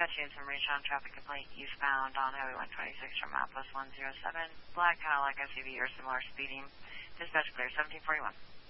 Dispatch units information on traffic complaint eastbound on Highway 126 from Outpost 107. Black Cadillac SUV or similar speeding. Dispatch clear 1741.